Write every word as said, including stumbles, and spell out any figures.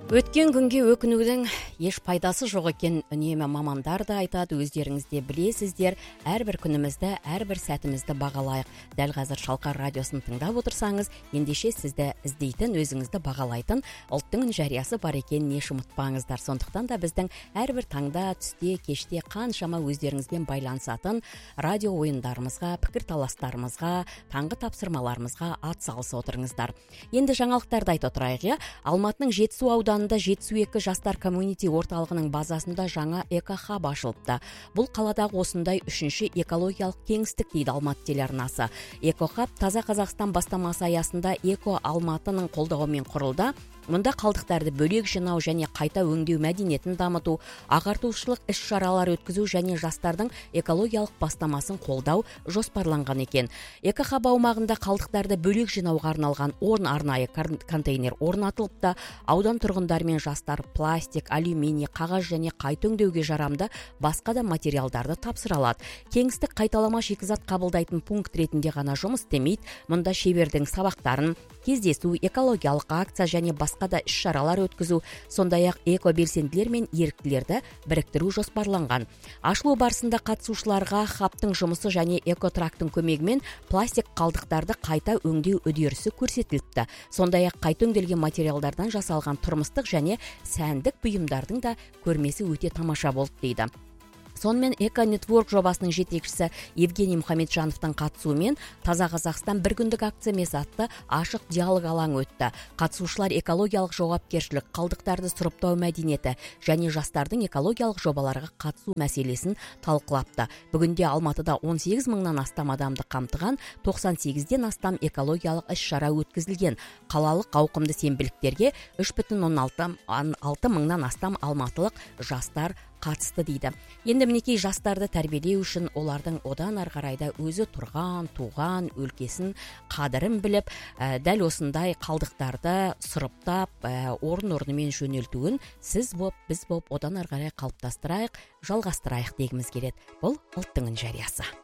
Өткен күнге өкінудің еш пайдасы жоқ екен, үнемі мамандар да айтады, өздеріңіз де білесіздер, әрбір күнімізді, әрбір сәтімізді бағалайық. Дәл қазір Шалқар радиосын тыңдап отырсаңыз, ендеше сізді іздейтін, өзіңізді бағалайтын ұлттың үн жариясы бар екенін еш ұмытпаңыздар. Сондықтан да біздің әрбір таңда, түсте, кеште қаншама өздеріңізбен байланысатын радио ойындарымызға, пікір таластарымызға, таңғы тапсырмаларымызға атсалысып отырыңыздар. Енді жаңалықтарды айта отырайық, иә? Алматының Жетісу ауданында Жетісу екі жастар комьюнити орталығының базасында жаңа эко-хаб ашылыпты. Бұл қаладағы осындай үшінші экологиялық кеңістік дейді Алматы телеарнасы. Эко-хаб Таза Қазақстан бастамасы аясында Эко Алматының қолдауымен құрылды. Мұнда қалдықтарды бөлек жинау және қайта өңдеу мәдениетін дамыту, ағартушылық іс-шаралар өткізу және жастардың экологиялық бастамасын қолдау жоспарланған екен. Эко-хаб аумағында қалдықтарды бөлек жинауға арналған орын арнайы контейнер орнатылыпты. Аудан тұрғындары мен жастар пластик, алюминий, қағаз және қайта өңдеуге жарамды басқа да материалдарды тапсыра алады. Кеңістік қайталама шикізат қабылдайтын пункт ретінде ғана жұмыс істемейді. Мұнда шебердің сабақтарын, кездесу, экологиялық акция және басқа да іс-шаралар өткізу, сондай-ақ эко-белсенділер мен еріктілерді біріктіру жоспарланған. Ашылу барысында қатысушыларға хабтың жұмысы және эко-трактың көмегімен пластик қалдықтарды қайта өңдеу үдерісі көрсетіліпті. Сондай-ақ қайта өңделген материалдардан жасалған тұрмыстық және сәндік бұйымдардың да көрмесі өте тамаша болды дейді. Сонымен Эко-нетворк жобасының жетекшісі Евгений Мұхамеджановтың қатысуымен Таза Қазақстан бір күндік акциясы атты ашық диалог алаңы өтті. Қатысушылар экологиялық жауапкершілік, қалдықтарды сұрыптау мәдениеті және жастардың экологиялық жобаларға қатысу мәселесін талқылапты. Бүгінде Алматыда он сегіз мыңнан астам адамды қамтыған тоқсан сегізден астам экологиялық іс-шара өткізілген. Қалалық ауқымды сенбіліктерге үш бүтін оннан алты мыңнан астам алматылық жастар қатысты дейді. Енді мінекей жастарды тәрбиелеу үшін олардың одан ары қарайда өзі тұрған, туған өлкесін қадірін біліп, ә, дәл осындай қалдықтарды сұрыптап, ә, орын-орнымен жөнелтуін сіз боп, біз боп одан ары қарай қалыптастырайық, жалғастырайық дегіміз келеді. Бұл ұлттың үн жариясы.